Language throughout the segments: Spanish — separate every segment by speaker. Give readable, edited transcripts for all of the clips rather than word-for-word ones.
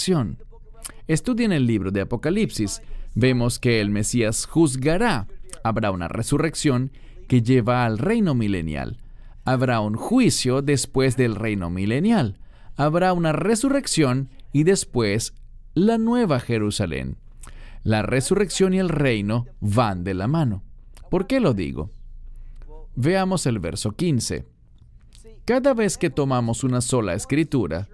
Speaker 1: resurrección. Estudien el libro de Apocalipsis. Vemos que el Mesías juzgará. Habrá una resurrección que lleva al reino milenial. Habrá un juicio después del reino milenial. Habrá una resurrección y después la nueva Jerusalén. La resurrección y el reino van de la mano. ¿Por qué lo digo? Veamos el verso 15. Cada vez que tomamos una sola escritura,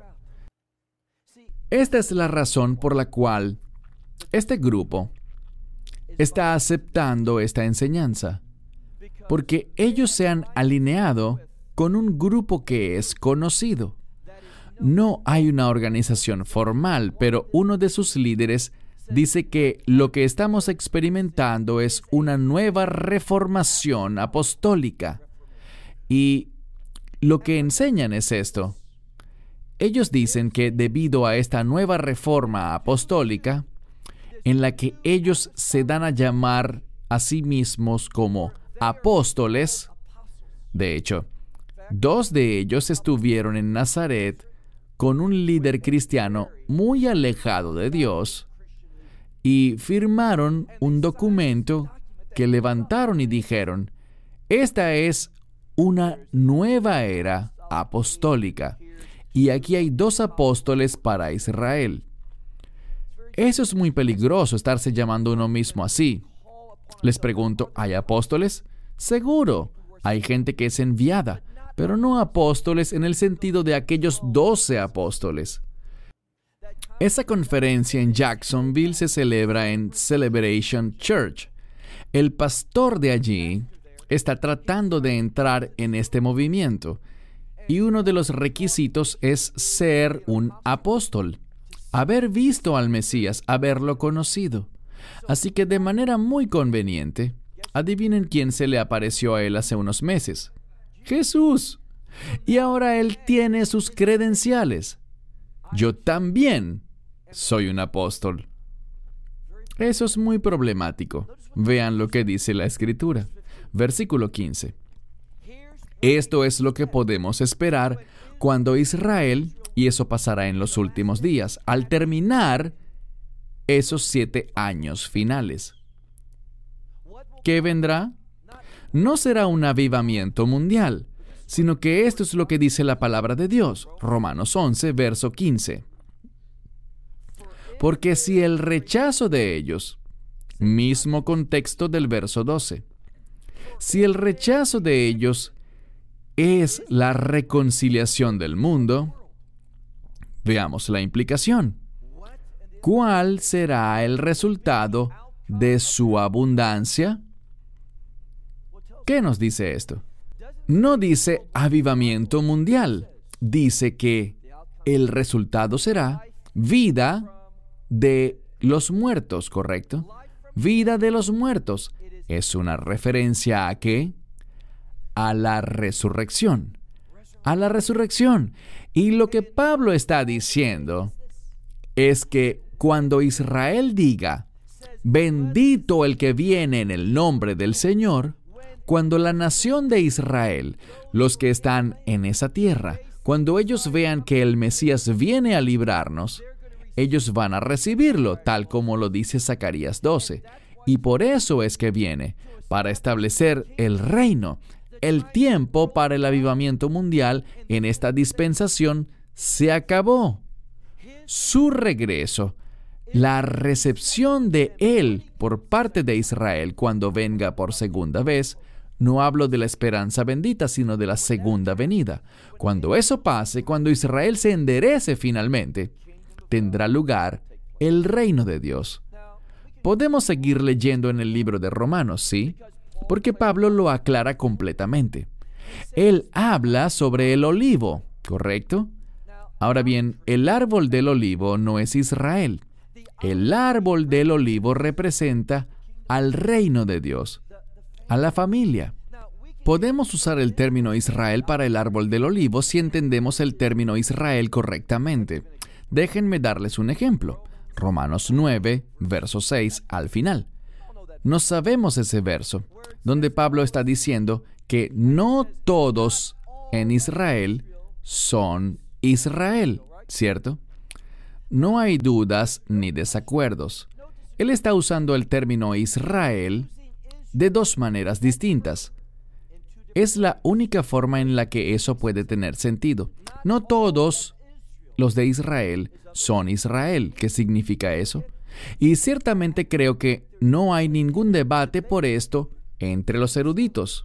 Speaker 1: esta es la razón por la cual este grupo está aceptando esta enseñanza, porque ellos se han alineado con un grupo que es conocido. No hay una organización formal, pero uno de sus líderes dice que lo que estamos experimentando es una nueva reformación apostólica. Y lo que enseñan es esto. Ellos dicen que debido a esta nueva reforma apostólica, en la que ellos se dan a llamar a sí mismos como apóstoles, de hecho, 2 de ellos estuvieron en Nazaret con un líder cristiano muy alejado de Dios y firmaron un documento que levantaron y dijeron, esta es una nueva era apostólica y aquí hay 2 apóstoles para Israel. Eso es muy peligroso, estarse llamando uno mismo así. Les pregunto, ¿hay apóstoles? Seguro, hay gente que es enviada, pero no apóstoles en el sentido de aquellos 12 apóstoles. Esa conferencia en Jacksonville se celebra en Celebration Church. El pastor de allí está tratando de entrar en este movimiento y uno de los requisitos es ser un apóstol, haber visto al Mesías, haberlo conocido. Así que de manera muy conveniente, adivinen quién se le apareció a él hace unos meses. Jesús. Y ahora él tiene sus credenciales. Yo también soy un apóstol. Eso es muy problemático. Vean lo que dice la Escritura. Versículo 15. Esto es lo que podemos esperar cuando Israel, y eso pasará en los últimos días, al terminar esos 7 años finales. ¿Qué vendrá? No será un avivamiento mundial, sino que esto es lo que dice la palabra de Dios. Romanos 11, verso 15. Porque si el rechazo de ellos, mismo contexto del verso 12, si el rechazo de ellos es la reconciliación del mundo, veamos la implicación. ¿Cuál será el resultado de su abundancia? ¿Qué nos dice esto? No dice avivamiento mundial. Dice que el resultado será vida de los muertos, ¿correcto? Vida de los muertos. ¿Es una referencia a qué? A la resurrección. A la resurrección. Y lo que Pablo está diciendo es que cuando Israel diga, bendito el que viene en el nombre del Señor, cuando la nación de Israel, los que están en esa tierra, cuando ellos vean que el Mesías viene a librarnos, ellos van a recibirlo, tal como lo dice Zacarías 12. Y por eso es que viene, para establecer el reino. El tiempo para el avivamiento mundial en esta dispensación se acabó. Su regreso, la recepción de Él por parte de Israel cuando venga por segunda vez, no hablo de la esperanza bendita, sino de la segunda venida. Cuando eso pase, cuando Israel se enderece finalmente, tendrá lugar el reino de Dios. Podemos seguir leyendo en el libro de Romanos, ¿sí? Porque Pablo lo aclara completamente. Él habla sobre el olivo, ¿correcto? Ahora bien, el árbol del olivo no es Israel. El árbol del olivo representa al reino de Dios, a la familia. Podemos usar el término Israel para el árbol del olivo si entendemos el término Israel correctamente. Déjenme darles un ejemplo. Romanos 9, verso 6 al final. No sabemos ese verso, donde Pablo está diciendo que no todos en Israel son Israel, ¿cierto? no hay dudas ni desacuerdos. Él está usando el término Israel de dos maneras distintas. Es la única forma en la que eso puede tener sentido. No todos los de Israel son Israel. ¿Qué significa eso? Y ciertamente creo que no hay ningún debate por esto entre los eruditos.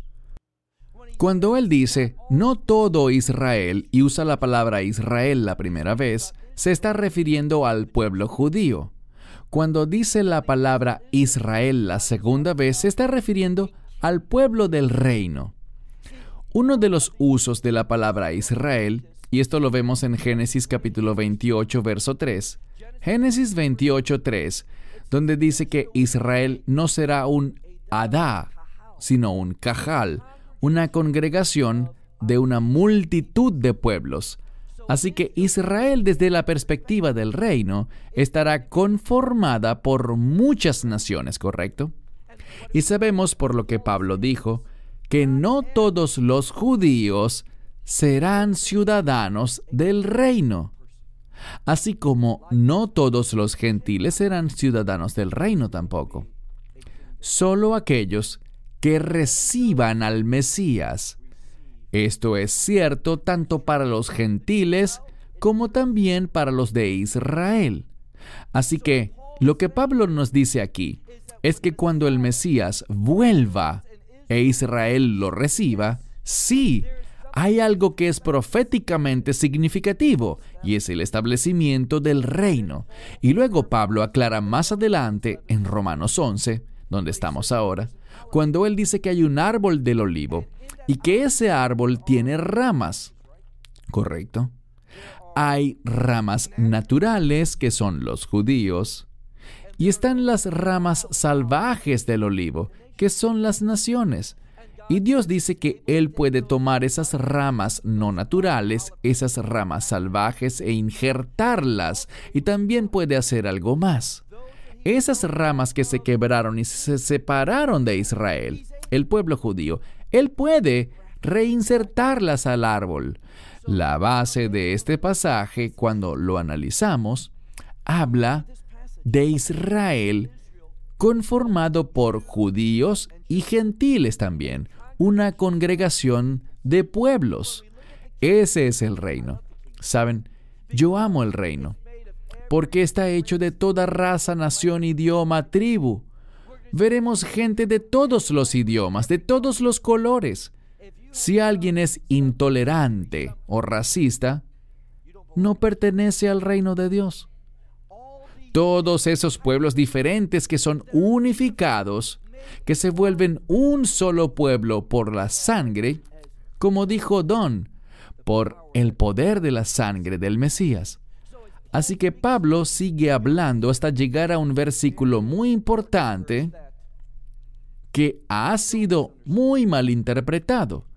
Speaker 1: Cuando él dice, no todo Israel, y usa la palabra Israel la primera vez, se está refiriendo al pueblo judío. Cuando dice la palabra Israel la segunda vez, se está refiriendo al pueblo del reino. Uno de los usos de la palabra Israel, y esto lo vemos en Génesis capítulo 28, verso 3. Génesis 28, 3, donde dice que Israel no será un Adá, sino un Cajal, una congregación de una multitud de pueblos. Así que Israel, desde la perspectiva del reino, estará conformada por muchas naciones, ¿correcto? Y sabemos por lo que Pablo dijo, que no todos los judíos serán ciudadanos del reino, así como no todos los gentiles serán ciudadanos del reino tampoco. Solo aquellos que reciban al Mesías. Esto es cierto tanto para los gentiles como también para los de Israel. Así que lo que Pablo nos dice aquí es que cuando el Mesías vuelva e Israel lo reciba, sí, hay algo que es proféticamente significativo, y es el establecimiento del reino. Y luego Pablo aclara más adelante, en Romanos 11, donde estamos ahora, cuando él dice que hay un árbol del olivo, y que ese árbol tiene ramas. ¿Correcto? Hay ramas naturales, que son los judíos, y están las ramas salvajes del olivo, que son las naciones. Y Dios dice que Él puede tomar esas ramas no naturales, esas ramas salvajes, e injertarlas, y también puede hacer algo más. Esas ramas que se quebraron y se separaron de Israel, el pueblo judío, Él puede reinsertarlas al árbol. La base de este pasaje, cuando lo analizamos, habla de Israel conformado por judíos y gentiles también, una congregación de pueblos. Ese es el reino. ¿Saben? Yo amo el reino, porque está hecho de toda raza, nación, idioma, tribu. Veremos gente de todos los idiomas, de todos los colores. Si alguien es intolerante o racista, no pertenece al reino de Dios. Todos esos pueblos diferentes que son unificados, que se vuelven un solo pueblo por la sangre, como dijo Don, por el poder de la sangre del Mesías. Así que Pablo sigue hablando hasta llegar a un versículo muy importante que ha sido muy mal interpretado.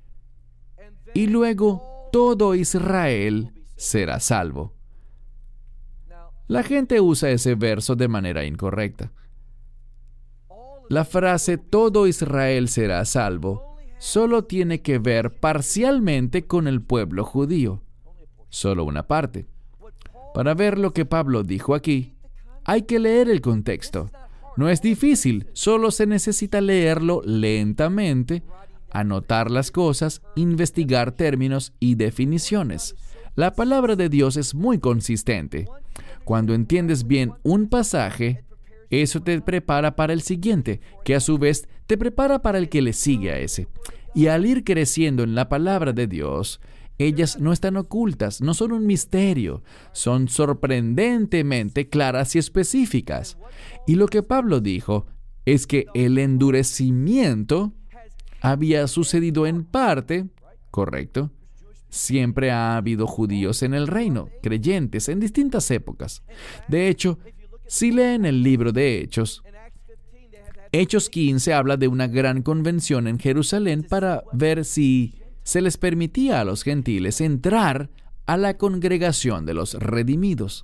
Speaker 1: Y luego todo Israel será salvo. La gente usa ese verso de manera incorrecta. La frase todo Israel será salvo solo tiene que ver parcialmente con el pueblo judío, solo una parte. Para ver lo que Pablo dijo aquí, hay que leer el contexto. No es difícil, solo se necesita leerlo lentamente, anotar las cosas, investigar términos y definiciones. La palabra de Dios es muy consistente. Cuando entiendes bien un pasaje, eso te prepara para el siguiente, que a su vez te prepara para el que le sigue a ese. Y al ir creciendo en la palabra de Dios, ellas no están ocultas, no son un misterio, son sorprendentemente claras y específicas. Y lo que Pablo dijo es que el endurecimiento había sucedido en parte, ¿correcto? Siempre ha habido judíos en el reino, creyentes en distintas épocas. De hecho, si leen el libro de Hechos, Hechos 15 habla de una gran convención en Jerusalén para ver si se les permitía a los gentiles entrar a la congregación de los redimidos.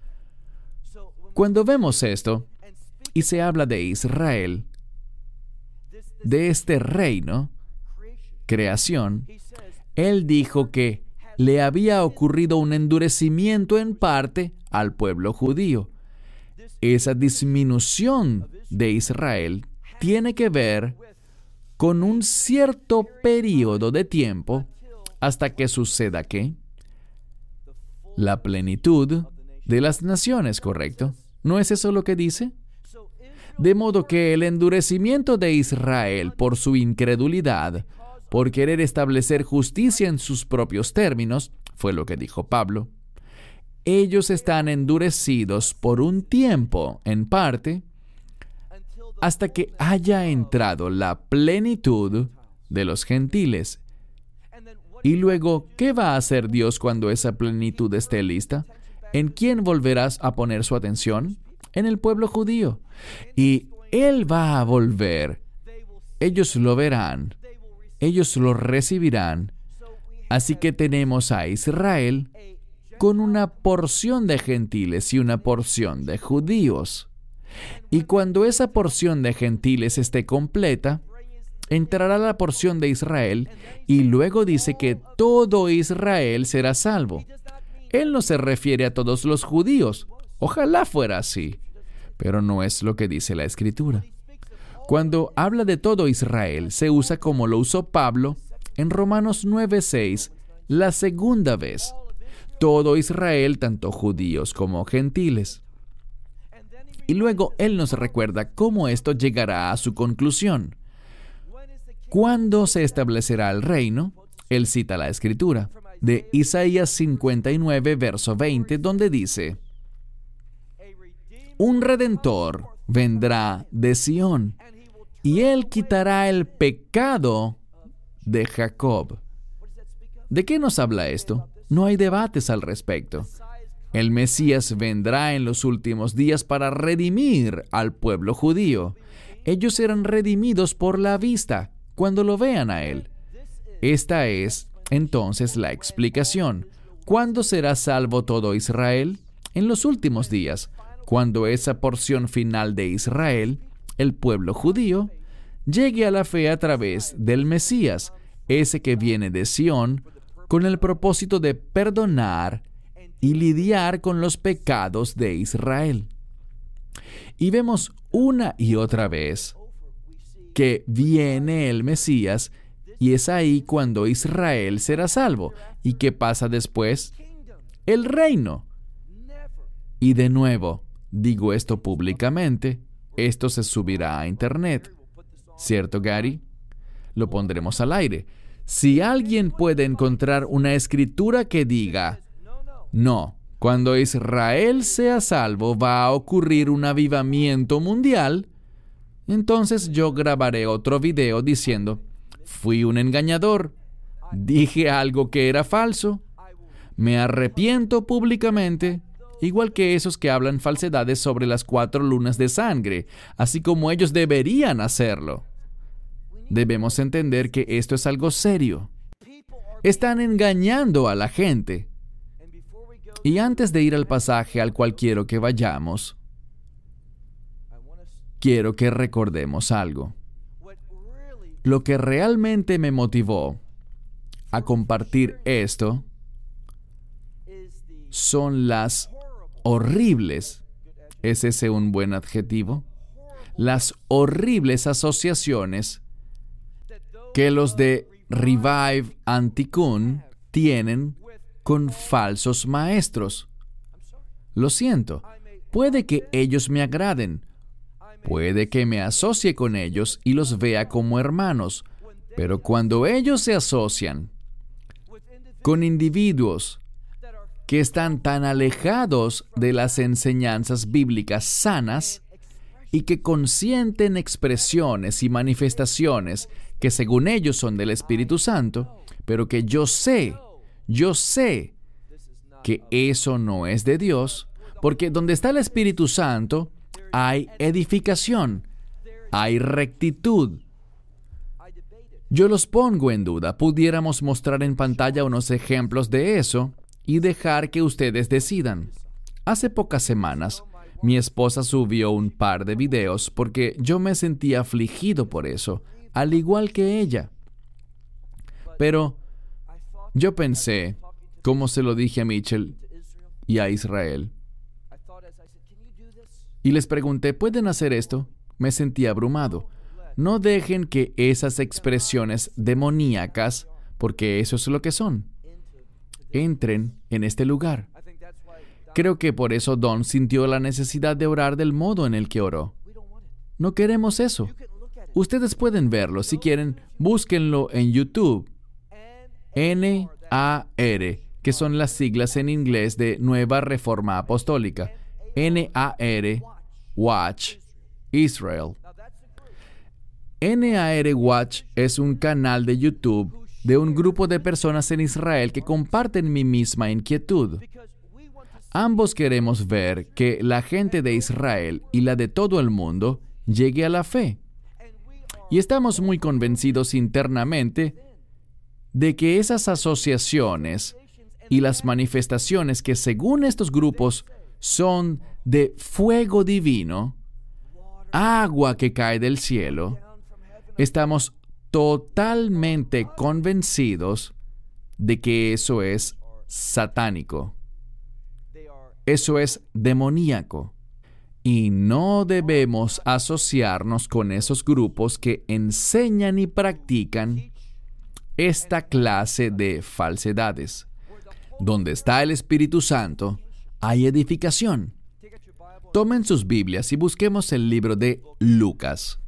Speaker 1: Cuando vemos esto, y se habla de Israel, de este reino, creación, Él dijo que le había ocurrido un endurecimiento en parte al pueblo judío. Esa disminución de Israel tiene que ver con un cierto periodo de tiempo hasta que suceda ¿qué? La plenitud de las naciones, ¿correcto? ¿No es eso lo que dice? De modo que el endurecimiento de Israel por su incredulidad, por querer establecer justicia en sus propios términos, fue lo que dijo Pablo. Ellos están endurecidos por un tiempo, en parte, hasta que haya entrado la plenitud de los gentiles. Y luego, ¿qué va a hacer Dios cuando esa plenitud esté lista? ¿En quién volverás a poner su atención? En el pueblo judío. Y Él va a volver. Ellos lo verán. Ellos lo recibirán. Así que tenemos a Israel con una porción de gentiles y una porción de judíos. Y cuando esa porción de gentiles esté completa, entrará la porción de Israel y luego dice que todo Israel será salvo. Él no se refiere a todos los judíos. Ojalá fuera así, pero no es lo que dice la Escritura. Cuando habla de todo Israel, se usa como lo usó Pablo en Romanos 9:6, la segunda vez. Todo Israel, tanto judíos como gentiles. Y luego él nos recuerda cómo esto llegará a su conclusión. ¿Cuándo se establecerá el reino? Él cita la Escritura de Isaías 59, verso 20, donde dice: un Redentor vendrá de Sión, y Él quitará el pecado de Jacob. ¿De qué nos habla esto? No hay debates al respecto. El Mesías vendrá en los últimos días para redimir al pueblo judío. Ellos serán redimidos por la vista cuando lo vean a Él. Esta es, entonces, la explicación. ¿Cuándo será salvo todo Israel? En los últimos días, cuando esa porción final de Israel, el pueblo judío, llegue a la fe a través del Mesías, ese que viene de Sión, con el propósito de perdonar y lidiar con los pecados de Israel. Y vemos una y otra vez que viene el Mesías, y es ahí cuando Israel será salvo. ¿Y qué pasa después? El reino. Y de nuevo, digo esto públicamente, esto se subirá a internet. ¿Cierto, Gary? Lo pondremos al aire. Si alguien puede encontrar una escritura que diga, no, cuando Israel sea salvo va a ocurrir un avivamiento mundial, entonces yo grabaré otro video diciendo, fui un engañador, dije algo que era falso, me arrepiento públicamente, igual que esos que hablan falsedades sobre las 4 lunas de sangre, así como ellos deberían hacerlo. Debemos entender que esto es algo serio. Están engañando a la gente. Y antes de ir al pasaje al cual quiero que vayamos, quiero que recordemos algo. Lo que realmente me motivó a compartir esto son las horribles, ¿es ese un buen adjetivo? Las horribles asociaciones que los de Revive Antiquón tienen con falsos maestros. Lo siento, puede que ellos me agraden, puede que me asocie con ellos y los vea como hermanos, pero cuando ellos se asocian con individuos que están tan alejados de las enseñanzas bíblicas sanas y que consienten expresiones y manifestaciones que según ellos son del Espíritu Santo, pero que yo sé que eso no es de Dios, porque donde está el Espíritu Santo hay edificación, hay rectitud. Yo los pongo en duda. Pudiéramos mostrar en pantalla unos ejemplos de eso y dejar que ustedes decidan. Hace pocas semanas, mi esposa subió un par de videos porque yo me sentía afligido por eso, al igual que ella. Pero yo pensé, como se lo dije a Mitchell y a Israel. Y les pregunté, ¿pueden hacer esto? Me sentí abrumado. No dejen que esas expresiones demoníacas, porque eso es lo que son, entren en este lugar. Creo que por eso Don sintió la necesidad de orar del modo en el que oró. No queremos eso. Ustedes pueden verlo. Si quieren, búsquenlo en YouTube. NAR, que son las siglas en inglés de Nueva Reforma Apostólica. NAR, Watch, Israel. NAR Watch es un canal de YouTube de un grupo de personas en Israel que comparten mi misma inquietud. Ambos queremos ver que la gente de Israel y la de todo el mundo llegue a la fe. Y estamos muy convencidos internamente de que esas asociaciones y las manifestaciones que según estos grupos son de fuego divino, agua que cae del cielo, estamos totalmente convencidos de que eso es satánico. Eso es demoníaco. Y no debemos asociarnos con esos grupos que enseñan y practican esta clase de falsedades. Donde está el Espíritu Santo, hay edificación. Tomen sus Biblias y busquemos el libro de Lucas.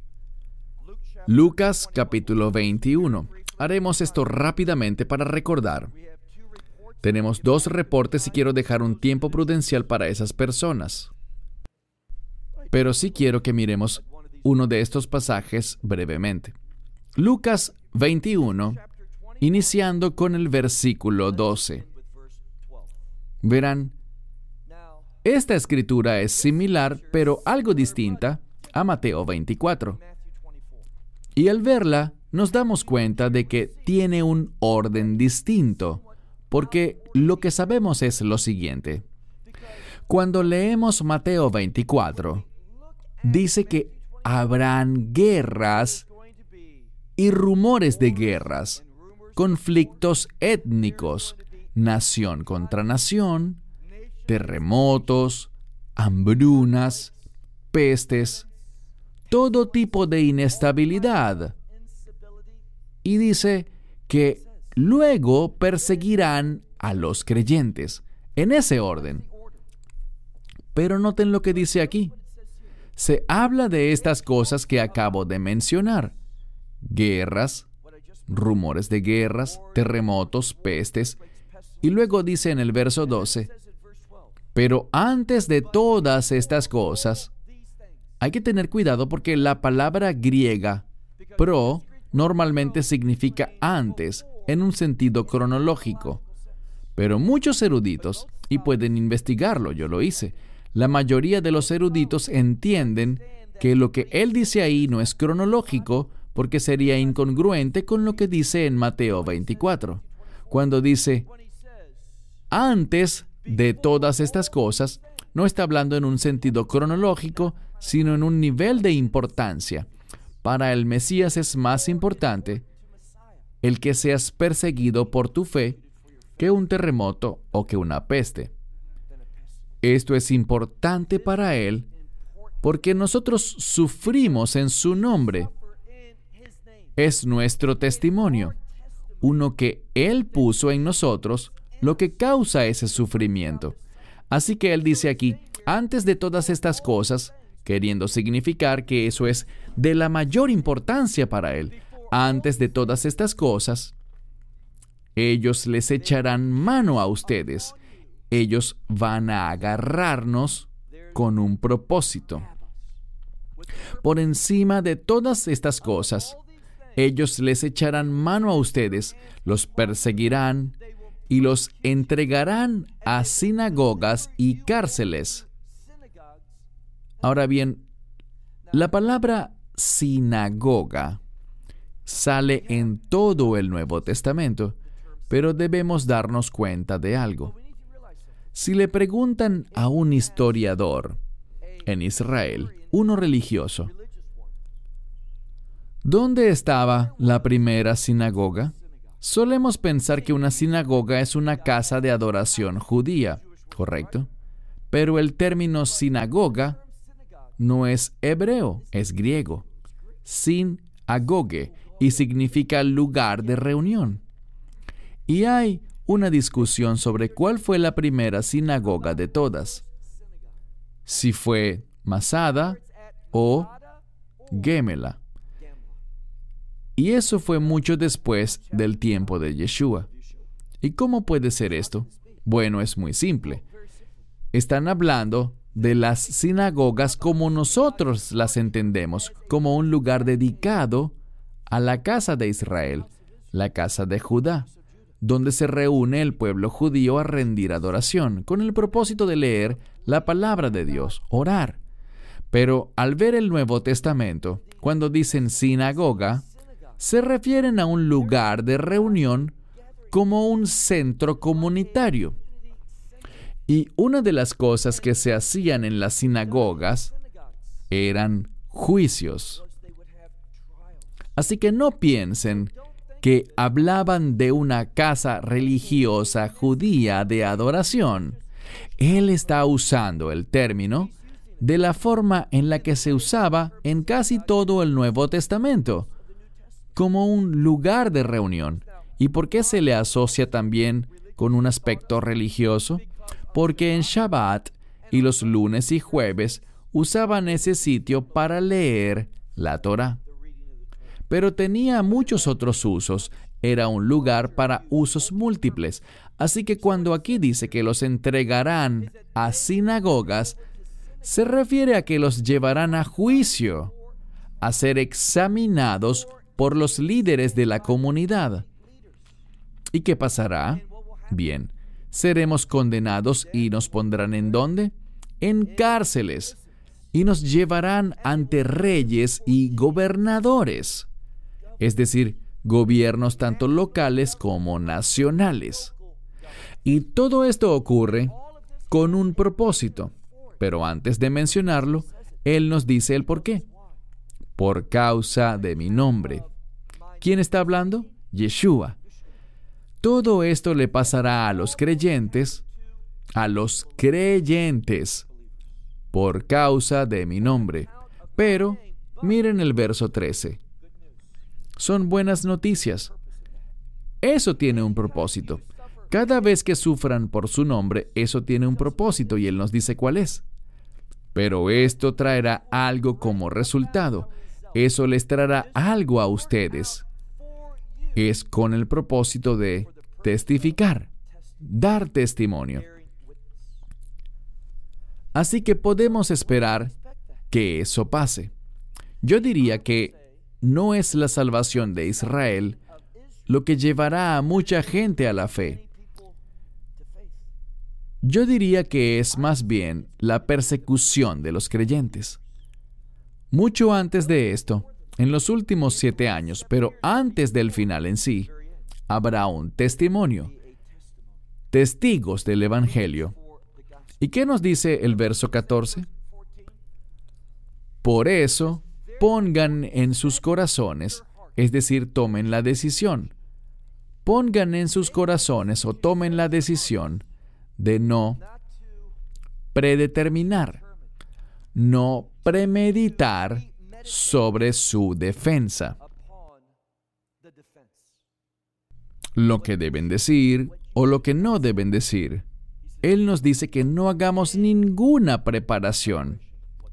Speaker 1: Lucas capítulo 21. Haremos esto rápidamente para recordar. Tenemos 2 reportes y quiero dejar un tiempo prudencial para esas personas. Pero sí quiero que miremos uno de estos pasajes brevemente. Lucas 21, iniciando con el versículo 12. Verán, esta escritura es similar, pero algo distinta, a Mateo 24. Y al verla, nos damos cuenta de que tiene un orden distinto, porque lo que sabemos es lo siguiente. Cuando leemos Mateo 24, dice que habrán guerras y rumores de guerras, conflictos étnicos, nación contra nación, terremotos, hambrunas, pestes, todo tipo de inestabilidad. Y dice que luego perseguirán a los creyentes, en ese orden. Pero noten lo que dice aquí. Se habla de estas cosas que acabo de mencionar: guerras, rumores de guerras, terremotos, pestes. Y luego dice en el verso 12, pero antes de todas estas cosas, hay que tener cuidado porque la palabra griega pro normalmente significa antes, en un sentido cronológico. Pero muchos eruditos, y pueden investigarlo, yo lo hice, la mayoría de los eruditos entienden que lo que él dice ahí no es cronológico porque sería incongruente con lo que dice en Mateo 24. Cuando dice, antes de todas estas cosas, no está hablando en un sentido cronológico, sino en un nivel de importancia. Para el Mesías es más importante el que seas perseguido por tu fe que un terremoto o que una peste. Esto es importante para Él porque nosotros sufrimos en su nombre. Es nuestro testimonio, uno que Él puso en nosotros, lo que causa ese sufrimiento. Así que Él dice aquí, antes de todas estas cosas, queriendo significar que eso es de la mayor importancia para Él. Antes de todas estas cosas, ellos les echarán mano a ustedes. Ellos van a agarrarnos con un propósito. Por encima de todas estas cosas, ellos les echarán mano a ustedes, los perseguirán y los entregarán a sinagogas y cárceles. Ahora bien, la palabra sinagoga sale en todo el Nuevo Testamento, pero debemos darnos cuenta de algo. Si le preguntan a un historiador en Israel, uno religioso, ¿dónde estaba la primera sinagoga? Solemos pensar que una sinagoga es una casa de adoración judía, ¿correcto? Pero el término sinagoga no es hebreo, es griego. Sin agoge, y significa lugar de reunión. Y hay una discusión sobre cuál fue la primera sinagoga de todas. Si fue Masada o Gemela. Y eso fue mucho después del tiempo de Yeshua. ¿Y cómo puede ser esto? Bueno, es muy simple. Están hablando de las sinagogas como nosotros las entendemos, como un lugar dedicado a la casa de Israel, la casa de Judá, donde se reúne el pueblo judío a rendir adoración, con el propósito de leer la palabra de Dios, orar. Pero al ver el Nuevo Testamento, cuando dicen sinagoga, se refieren a un lugar de reunión como un centro comunitario. Y una de las cosas que se hacían en las sinagogas eran juicios. Así que no piensen que hablaban de una casa religiosa judía de adoración. Él está usando el término de la forma en la que se usaba en casi todo el Nuevo Testamento, como un lugar de reunión. ¿Y por qué se le asocia también con un aspecto religioso? Porque en Shabbat y los lunes y jueves usaban ese sitio para leer la Torá. Pero tenía muchos otros usos. Era un lugar para usos múltiples. Así que cuando aquí dice que los entregarán a sinagogas, se refiere a que los llevarán a juicio, a ser examinados por los líderes de la comunidad. ¿Y qué pasará? Bien, seremos condenados y nos pondrán ¿en dónde? En cárceles, y nos llevarán ante reyes y gobernadores, es decir, gobiernos tanto locales como nacionales. Y todo esto ocurre con un propósito, pero antes de mencionarlo, Él nos dice el por qué. Por causa de mi nombre. ¿Quién está hablando? Yeshua. Todo esto le pasará a los creyentes, por causa de mi nombre. Pero, miren el verso 13. Son buenas noticias. Eso tiene un propósito. Cada vez que sufran por su nombre, eso tiene un propósito y Él nos dice cuál es. Pero esto traerá algo como resultado. Eso les traerá algo a ustedes. Es con el propósito de testificar, dar testimonio. Así que podemos esperar que eso pase. Yo diría que no es la salvación de Israel lo que llevará a mucha gente a la fe. Yo diría que es más bien la persecución de los creyentes. Mucho antes de esto, en los últimos 7 años, pero antes del final en sí, habrá un testimonio, testigos del Evangelio. ¿Y qué nos dice el verso 14? Por eso, pongan en sus corazones, es decir, tomen la decisión. Pongan en sus corazones o tomen la decisión de no predeterminar, no premeditar sobre su defensa. Lo que deben decir o lo que no deben decir. Él nos dice que no hagamos ninguna preparación.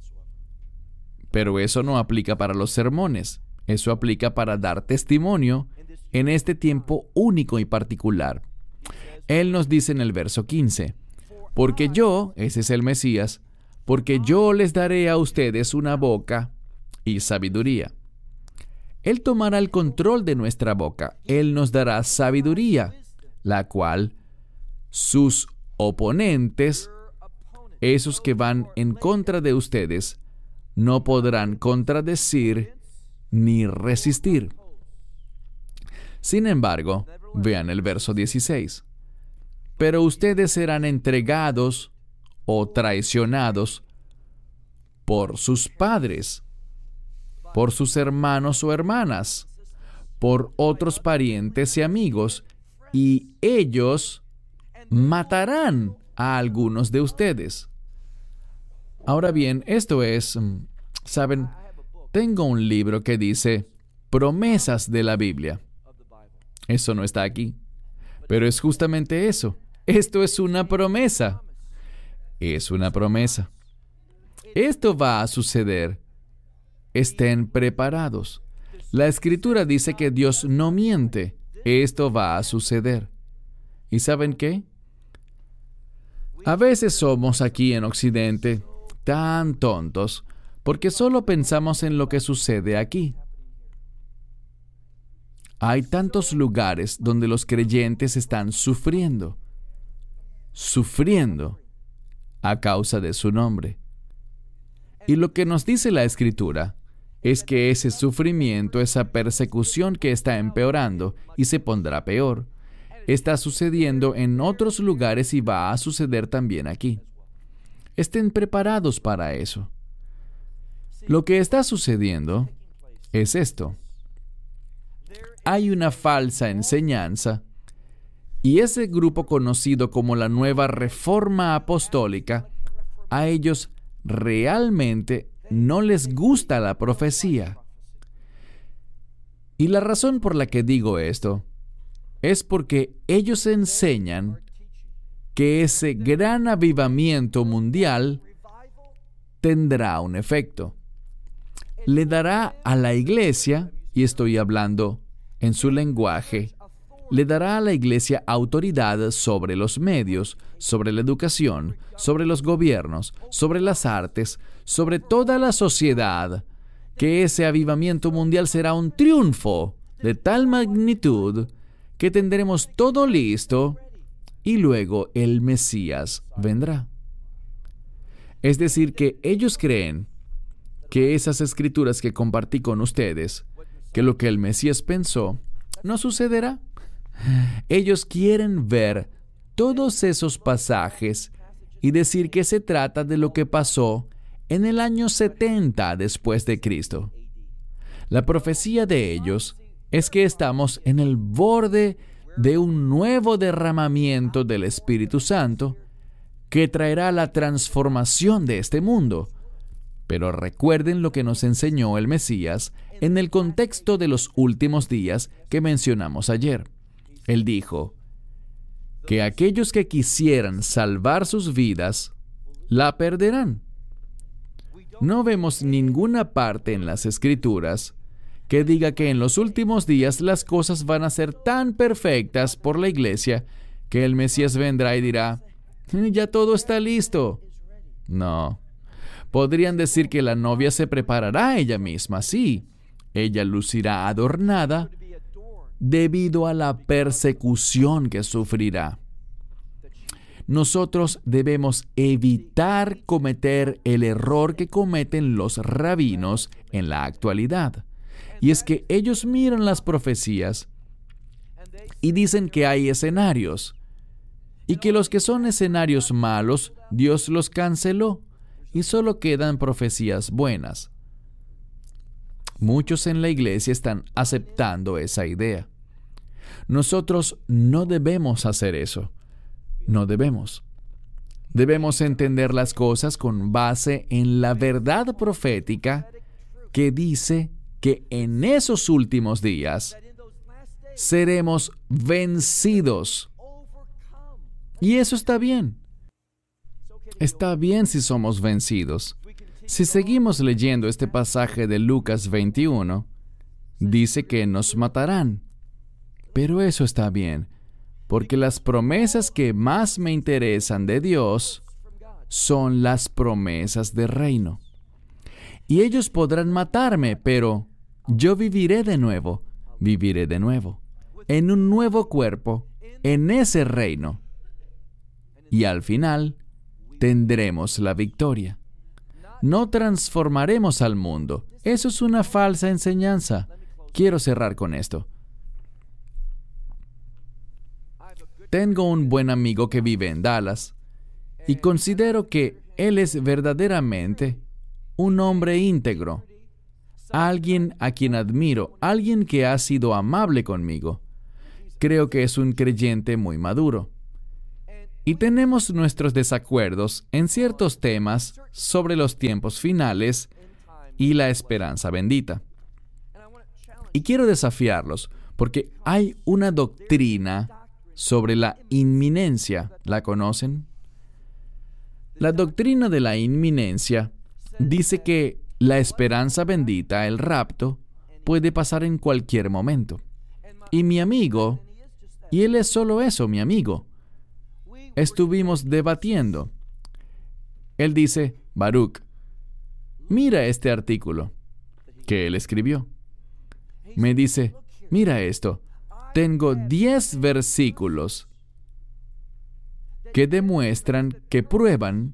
Speaker 1: Pero eso no aplica para los sermones. Eso aplica para dar testimonio en este tiempo único y particular. Él nos dice en el verso 15, porque yo, ese es el Mesías, porque yo les daré a ustedes una boca y sabiduría. Él tomará el control de nuestra boca. Él nos dará sabiduría, la cual sus oponentes, esos que van en contra de ustedes, no podrán contradecir ni resistir. Sin embargo, vean el verso 16. Pero ustedes serán entregados o traicionados por sus padres, por sus hermanos o hermanas, por otros parientes y amigos, y ellos matarán a algunos de ustedes. Ahora bien, esto es, ¿saben? Tengo un libro que dice promesas de la Biblia. Eso no está aquí, pero es justamente eso. Esto es una promesa. Es una promesa. Esto va a suceder. Estén preparados. La Escritura dice que Dios no miente. Esto va a suceder. ¿Y saben qué? A veces somos aquí en Occidente tan tontos porque solo pensamos en lo que sucede aquí. Hay tantos lugares donde los creyentes están sufriendo a causa de su nombre. Y lo que nos dice la Escritura es que ese sufrimiento, esa persecución que está empeorando y se pondrá peor, está sucediendo en otros lugares y va a suceder también aquí. Estén preparados para eso. Lo que está sucediendo es esto. Hay una falsa enseñanza y ese grupo conocido como la Nueva Reforma Apostólica, a ellos realmente no les gusta la profecía. Y la razón por la que digo esto es porque ellos enseñan que ese gran avivamiento mundial tendrá un efecto. Le dará a la iglesia, y estoy hablando en su lenguaje, le dará a la iglesia autoridad sobre los medios, sobre la educación, sobre los gobiernos, sobre las artes, sobre toda la sociedad, que ese avivamiento mundial será un triunfo de tal magnitud que tendremos todo listo y luego el Mesías vendrá. Es decir, que ellos creen que esas escrituras que compartí con ustedes, que lo que el Mesías pensó, no sucederá. Ellos quieren ver todos esos pasajes y decir que se trata de lo que pasó en el año 70 después de Cristo. La profecía de ellos es que estamos en el borde de un nuevo derramamiento del Espíritu Santo que traerá la transformación de este mundo. Pero recuerden lo que nos enseñó el Mesías en el contexto de los últimos días que mencionamos ayer. Él dijo que aquellos que quisieran salvar sus vidas, la perderán. No vemos ninguna parte en las Escrituras que diga que en los últimos días las cosas van a ser tan perfectas por la iglesia que el Mesías vendrá y dirá, ya todo está listo. No. Podrían decir que la novia se preparará ella misma, sí. Ella lucirá adornada debido a la persecución que sufrirá. Nosotros debemos evitar cometer el error que cometen los rabinos en la actualidad. Y es que ellos miran las profecías y dicen que hay escenarios, y que los que son escenarios malos, Dios los canceló, y solo quedan profecías buenas. Muchos en la iglesia están aceptando esa idea. Nosotros no debemos hacer eso. No debemos. Debemos entender las cosas con base en la verdad profética que dice que en esos últimos días seremos vencidos. Y eso está bien. Está bien si somos vencidos. Si seguimos leyendo este pasaje de Lucas 21, dice que nos matarán. Pero eso está bien, porque las promesas que más me interesan de Dios son las promesas de reino. Y ellos podrán matarme, pero yo viviré de nuevo, en un nuevo cuerpo, en ese reino. Y al final, tendremos la victoria. No transformaremos al mundo. Eso es una falsa enseñanza. Quiero cerrar con esto. Tengo un buen amigo que vive en Dallas y considero que él es verdaderamente un hombre íntegro. alguien a quien admiro, alguien que ha sido amable conmigo. Creo que es un creyente muy maduro. Y tenemos nuestros desacuerdos en ciertos temas sobre los tiempos finales y la esperanza bendita. Y quiero desafiarlos, porque hay una doctrina sobre la inminencia. ¿La conocen? La doctrina de la inminencia dice que la esperanza bendita, el rapto, puede pasar en cualquier momento. Y mi amigo, y él es solo eso, mi amigo, estuvimos debatiendo. Él dice, Baruch, mira este artículo que él escribió. Me dice, mira esto, tengo 10 versículos que demuestran, que prueban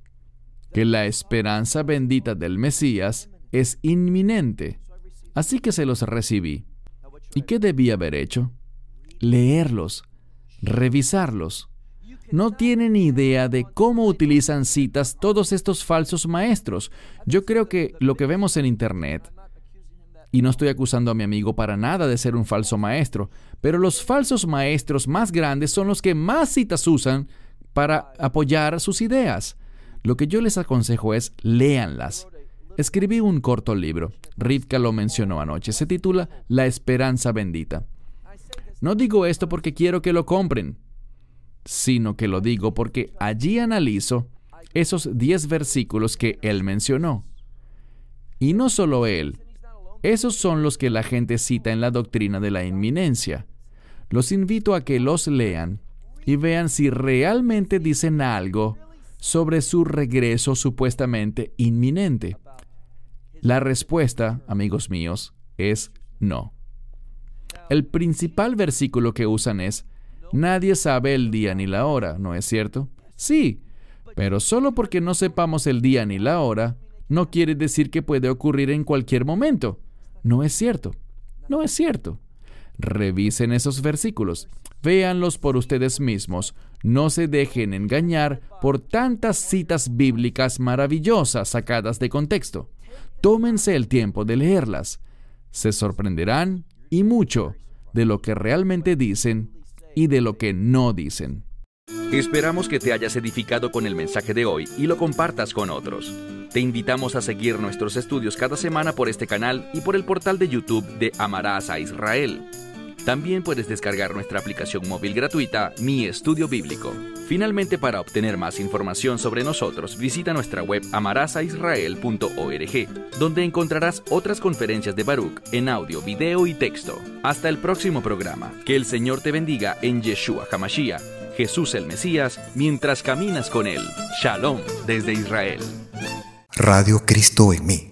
Speaker 1: que la esperanza bendita del Mesías es inminente. Así que se los recibí. ¿Y qué debía haber hecho? Leerlos, revisarlos. No tienen idea de cómo utilizan citas todos estos falsos maestros. Yo creo que lo que vemos en Internet, y no estoy acusando a mi amigo para nada de ser un falso maestro, pero los falsos maestros más grandes son los que más citas usan para apoyar sus ideas. Lo que yo les aconsejo es, léanlas. Escribí un corto libro, Rivka lo mencionó anoche, se titula La Esperanza Bendita. No digo esto porque quiero que lo compren, sino que lo digo porque allí analizo esos 10 versículos que él mencionó. Y no solo él, esos son los que la gente cita en la doctrina de la inminencia. Los invito a que los lean y vean si realmente dicen algo sobre su regreso supuestamente inminente. La respuesta, amigos míos, es no. El principal versículo que usan es, nadie sabe el día ni la hora, ¿no es cierto? Sí, pero solo porque no sepamos el día ni la hora, no quiere decir que puede ocurrir en cualquier momento. No es cierto. No es cierto. Revisen esos versículos. Véanlos por ustedes mismos. No se dejen engañar por tantas citas bíblicas maravillosas sacadas de contexto. Tómense el tiempo de leerlas. Se sorprenderán, y mucho, de lo que realmente dicen y de lo que no dicen.
Speaker 2: Esperamos que te hayas edificado con el mensaje de hoy y lo compartas con otros. Te invitamos a seguir nuestros estudios cada semana por este canal y por el portal de YouTube de Amarás a Israel. También puedes descargar nuestra aplicación móvil gratuita, Mi Estudio Bíblico. Finalmente, para obtener más información sobre nosotros, visita nuestra web amarasaisrael.org, donde encontrarás otras conferencias de Baruch en audio, video y texto. Hasta el próximo programa. Que el Señor te bendiga en Yeshua HaMashiach, Jesús el Mesías, mientras caminas con Él. Shalom desde Israel.
Speaker 3: Radio Cristo en mí.